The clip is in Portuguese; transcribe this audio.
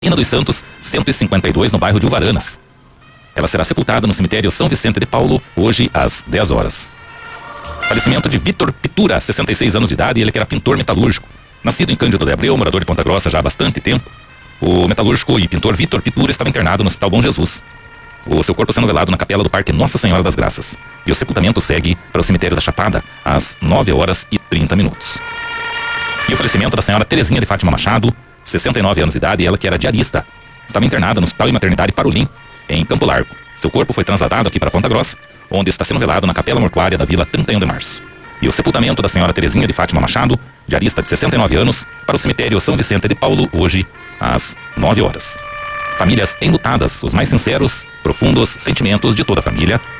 Ina dos Santos, 152, no bairro de Uvaranas. Ela será sepultada no cemitério São Vicente de Paulo, hoje às 10 horas. Falecimento de Vitor Pitura, 66 anos de idade, ele que era pintor metalúrgico. Nascido em Cândido de Abreu, morador de Ponta Grossa já há bastante tempo, o metalúrgico e pintor Vitor Pitura estava internado no Hospital Bom Jesus. O seu corpo sendo velado na capela do Parque Nossa Senhora das Graças. E o sepultamento segue para o cemitério da Chapada, às 9 horas e 30 minutos. E o falecimento da senhora Terezinha de Fátima Machado, 69 anos de idade, ela que era diarista. Estava internada no Hospital e Maternidade Parolim, em Campo Largo. Seu corpo foi transladado aqui para Ponta Grossa, onde está sendo velado na capela mortuária da Vila 31 de Março. E o sepultamento da senhora Terezinha de Fátima Machado, diarista de 69 anos, para o cemitério São Vicente de Paulo, hoje às 9 horas. Famílias enlutadas, os mais sinceros, profundos sentimentos de toda a família